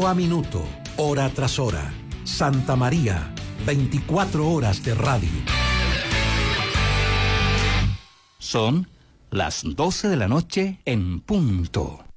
Minuto a minuto, hora tras hora. Santa María, 24 horas de radio. Son las 12 de la noche en punto.